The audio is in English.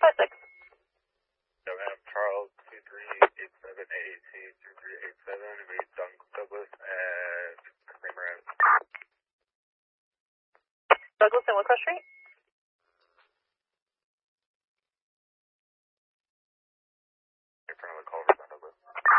656. Charles 2387AAC3387, read Douglas and Kramer Ave. Douglas and Woodcroft Street? In front of the culvert on Douglas.